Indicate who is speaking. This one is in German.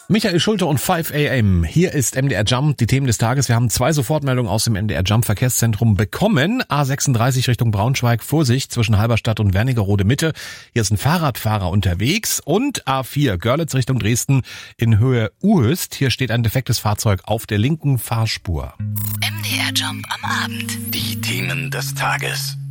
Speaker 1: Michael Schulte und 5 AM. Hier ist MDR Jump, die Themen des Tages. Wir haben 2 Sofortmeldungen aus dem MDR Jump Verkehrszentrum bekommen. A36 Richtung Braunschweig, Vorsicht zwischen Halberstadt und Wernigerode Mitte. Hier ist ein Fahrradfahrer unterwegs. Und A4 Görlitz Richtung Dresden in Höhe Uhöst. Hier steht ein defektes Fahrzeug auf der linken Fahrspur.
Speaker 2: MDR Jump am Abend.
Speaker 3: Die Themen des Tages.